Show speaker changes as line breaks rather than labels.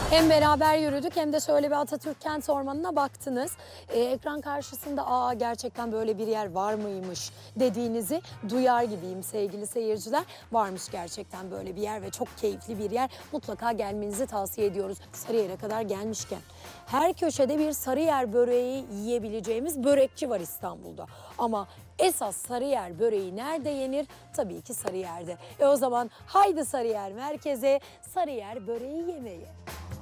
Hem beraber yürüdük hem de şöyle bir Atatürk Kent Ormanı'na baktınız. Ekran karşısında gerçekten böyle bir yer var mıymış dediğinizi duyar gibiyim sevgili seyirciler. Varmış gerçekten böyle bir yer ve çok keyifli bir yer. Mutlaka gelmenizi tavsiye ediyoruz Sarıyer'e kadar gelmişken. Her köşede bir Sarıyer böreği yiyebileceğimiz börekçi var İstanbul'da. Ama esas Sarıyer böreği nerede yenir? Tabii ki Sarıyer'de. O zaman haydi Sarıyer merkeze, Sarıyer böreği yemeye.